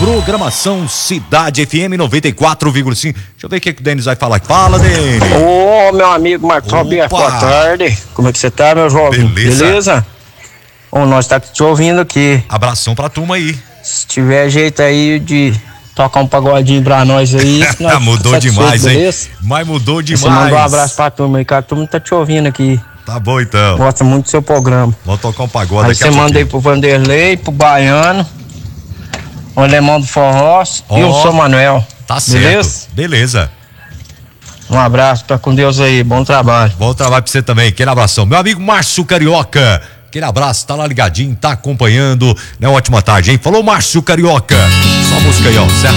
programação Cidade FM 94,5. Deixa eu ver o que o Denis vai falar. Fala, Denis. Ô, meu amigo Marcos Roberto, boa tarde. Como é que você tá, meu jovem? Beleza? Bom, nós tá te ouvindo aqui. Abração pra turma aí. Se tiver jeito aí de tocar um pagodinho pra nós aí. Nós mudou demais, beleza? hein? Mas mudou demais. Você mandou um abraço pra turma aí, que a turma tá te ouvindo aqui. Tá bom, então. Gosta muito do seu programa. Vamos tocar um pagode aí aqui. Aí você manda aí pro Vanderlei, pro Baiano, o Alemão do Forró e o São Manuel. Tá certo. Beleza. Um abraço, tá com Deus aí, bom trabalho. Bom trabalho pra você também, aquele abração. Meu amigo Márcio Carioca, aquele abraço, tá lá ligadinho, tá acompanhando, né? Ótima tarde, hein? Falou Márcio Carioca. Só a música aí, ó, Serra